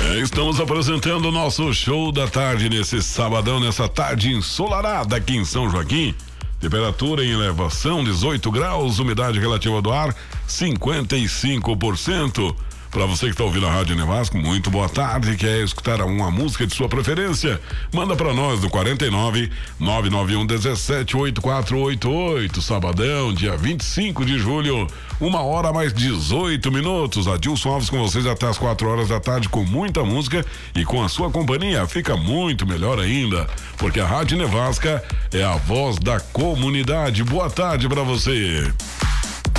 Estamos apresentando o nosso show da tarde nesse sabadão, nessa tarde ensolarada aqui em São Joaquim. Temperatura em elevação 18 graus, umidade relativa do ar 55%. Para você que está ouvindo a Rádio Nevasco, muito boa tarde. Quer escutar uma música de sua preferência? Manda para nós no 49 991 17 8488. Sabadão, dia 25 de julho, 1h mais 18 minutos. Adilson Alves com vocês até as 4 horas da tarde com muita música e com a sua companhia fica muito melhor ainda, porque a Rádio Nevasca é a voz da comunidade. Boa tarde para você.